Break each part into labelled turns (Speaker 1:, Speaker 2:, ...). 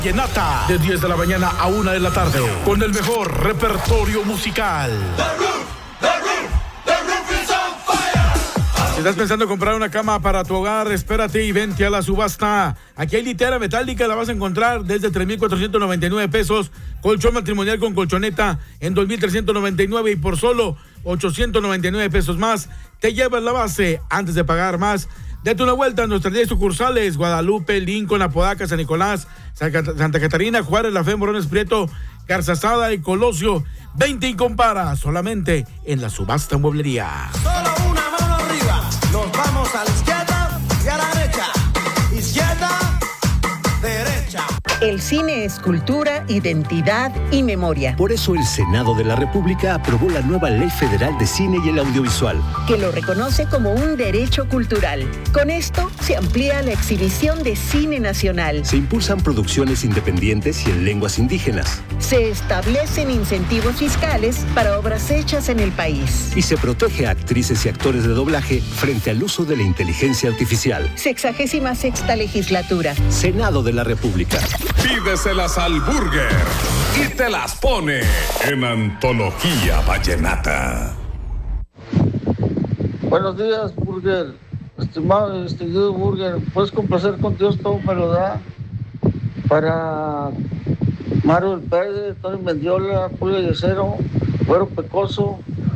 Speaker 1: Vallenata, de 10 de la mañana a 1 de la tarde, con el mejor repertorio musical. Si estás pensando en comprar una cama para tu hogar, espérate y vente a la subasta. Aquí hay litera metálica, la vas a encontrar desde 3,499 pesos. Colchón matrimonial con colchoneta en 2,399 y por solo 899 pesos más, te llevas la base antes de pagar más. Date una vuelta a nuestras 10 sucursales: Guadalupe, Lincoln, Apodaca, San Nicolás, Santa Catarina, Juárez, La Fe, Morones Prieto, Garzazada y Colosio. 20 y compara solamente en la subasta mueblería.
Speaker 2: Solo una mano arriba, nos vamos a la izquierda y a la derecha. Izquierda, derecha.
Speaker 3: El cine es cultura, identidad y memoria.
Speaker 4: Por eso el Senado de la República aprobó la nueva Ley Federal de Cine y el Audiovisual,
Speaker 3: que lo reconoce como un derecho cultural. Con esto se amplía la exhibición de cine nacional.
Speaker 4: Se impulsan producciones independientes y en lenguas indígenas.
Speaker 3: Se establecen incentivos fiscales para obras hechas en el país.
Speaker 4: Y se protege a actrices y actores de doblaje frente al uso de la inteligencia artificial.
Speaker 3: 66ª legislatura.
Speaker 4: Senado de la República.
Speaker 5: Pídeselas al Burger y te las pone en Antología Vallenata.
Speaker 6: Buenos días, Burger. Estimado y distinguido Burger, puedes complacer con Dios todo me lo da. Para Mario El Pérez, Tony Mendiola, Julio Yesero, Güero Pecoso,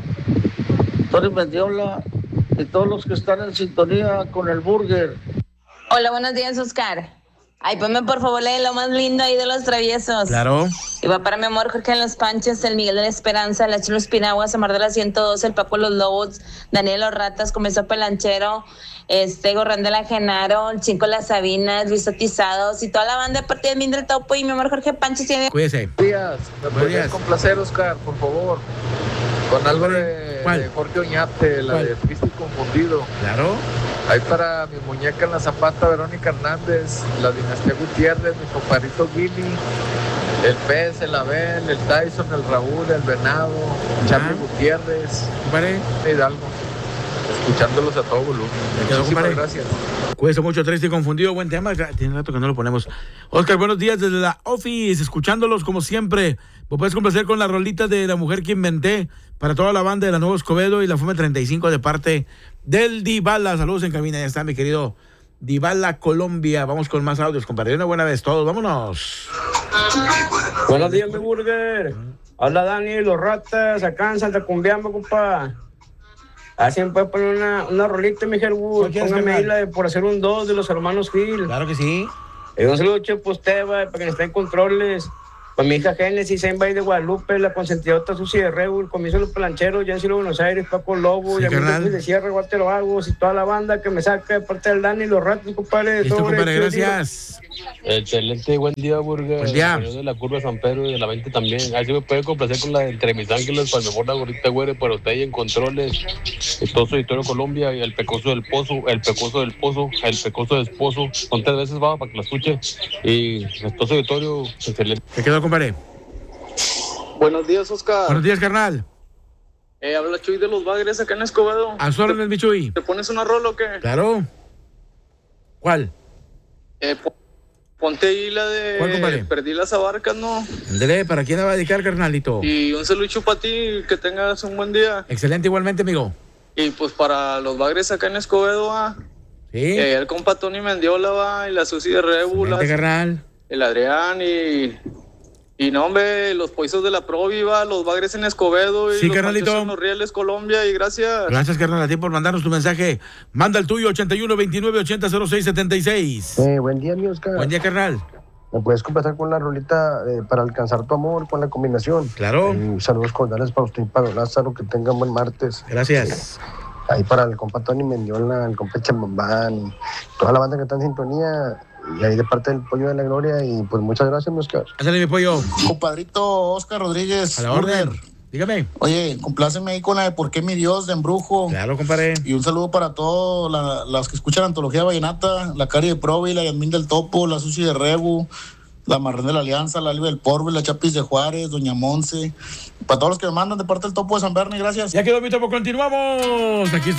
Speaker 6: Tony Mendiola y todos los que están en sintonía con el Burger.
Speaker 7: Hola, buenos días, Oscar. Ay, ponme por favor la de lo más lindo ahí de los traviesos.
Speaker 1: Claro.
Speaker 7: Y va para mi amor Jorge en Los Panches, el Miguel de la Esperanza, la Chilo Espinaguas, Amar de la 112, el Paco Los Lobos, Daniel Los Ratas, Comenzó Pelanchero, Gorrán de la Genaro, el Chico Las Sabinas, Luis Otizados y toda la banda de parte de Mindre Topo y mi amor Jorge Panches.
Speaker 1: Cuídese.
Speaker 6: Buenos días. ¿Me podrías complacer, Oscar, por favor? Con algo de Jorge Oñate, la de Triste y Confundido.
Speaker 1: Claro.
Speaker 6: Ahí para mi muñeca en la Zapata, Verónica Hernández, la dinastía Gutiérrez, mi compadrito Guili, el Pez, el Abel, el Tyson, el Raúl, el Venado, Charlie Gutiérrez, Hidalgo. Escuchándolos a todo volumen. Muchísimas gracias.
Speaker 1: Cuesta mucho, Triste y Confundido, buen tema. Tiene rato que no lo ponemos. Oscar, buenos días desde la office, escuchándolos como siempre. ¿Me puedes complacer con la rolita de La Mujer que Inventé para toda la banda de la Nuevo Escobedo y la Fome 35 de parte del Dibala? Saludos en cabina, ya está mi querido Dibala Colombia. Vamos con más audios, compadre. Una buena vez todos, vámonos.
Speaker 8: Buenos días, mi Burger. Habla Dani, Los Ratas, acá en Santa Cumbiamba, compa. Así me puede poner una rolita, mi Gerbu. Póngame ahí la de Por Hacer un 2 de los hermanos Gil.
Speaker 1: Claro que sí.
Speaker 8: Un saludo, Chepo Esteba, para que estén en controles. Para mi hija Génesis, Envay de Guadalupe, la consentidota Susi de Reul, Comienzo de los Pelancheros, Yancilo Buenos Aires, Paco Lobo,
Speaker 1: sí,
Speaker 8: Yamil de Sierra, Guatero Agos y toda la banda que me saca de parte del Dani, Los Ratos, compadre.
Speaker 1: Listo, compadre, gracias.
Speaker 9: Excelente, buen día, Burger.
Speaker 1: Buen día.
Speaker 9: De la curva San Pedro y de la 20 también. Así me puede complacer con la de Entre Mis Ángeles, para el mejor la gorrita güere, para usted y en controles. El Toso Editorio Colombia y el Pecoso del Pozo, el Pecoso del Pozo, el Pecoso del Esposo. Son 3 veces, va, para que la escuche. Y el Toso Editorio, excelente.
Speaker 1: ¿Qué quedó, compadre?
Speaker 6: Buenos días, Oscar.
Speaker 1: Buenos días, carnal.
Speaker 6: Habla Chuy de los Bagres acá en Escobedo.
Speaker 1: A su orden, mi Chuy.
Speaker 6: ¿Te pones una rola o qué?
Speaker 1: Claro. ¿Cuál?
Speaker 6: Ponte ahí la de...
Speaker 1: ¿Cuál, compadre?
Speaker 6: Perdí las abarcas, ¿no?
Speaker 1: Ándele, ¿para quién la va a dedicar, carnalito?
Speaker 6: Y un saludo para ti, que tengas un buen día.
Speaker 1: Excelente, igualmente, amigo.
Speaker 6: Y pues para los Bagres acá en Escobedo, va.
Speaker 1: Sí.
Speaker 6: El compa Tony Mendiola, va, y la Susi de Rebula.
Speaker 1: Carnal.
Speaker 6: El Adrián y no, hombre, los Poizos de la Provi, va, los Bagres en Escobedo y
Speaker 1: sí,
Speaker 6: los
Speaker 1: carnalito.
Speaker 6: Panchos en los Rieles, Colombia, y gracias.
Speaker 1: Gracias, carnal, a ti por mandarnos tu mensaje. Manda el tuyo, 81 29 80 06 76.
Speaker 10: Buen día, mi Oscar.
Speaker 1: Buen día, carnal.
Speaker 10: ¿Me puedes complacer con la rolita para alcanzar tu amor, con la combinación?
Speaker 1: Claro.
Speaker 10: Saludos cordiales para usted y para Lázaro, que tengan buen martes.
Speaker 1: Gracias.
Speaker 10: Ahí para el compa Tony Mendiola, el compa Chambambán, toda la banda que está en sintonía. Y ahí de parte del Pollo de la Gloria. Y pues muchas gracias, mi Oscar.
Speaker 1: Házale, mi pollo.
Speaker 11: Compadrito Oscar Rodríguez.
Speaker 1: A la orden. Dígame.
Speaker 11: Oye, compláceme ahí con la de ¿Por qué mi Dios? De Embrujo.
Speaker 1: Claro, compadre.
Speaker 11: Y un saludo para todos las que escuchan Antología Vallenata, la Cari de Provi, la Yasmín del Topo, la Susi de Rebu, la Marrén de la Alianza, la Alba del Porvo, la Chapis de Juárez, Doña Monse. Para todos los que me mandan de parte del Topo de San Berni, gracias.
Speaker 1: Ya quedó mi topo, continuamos. Aquí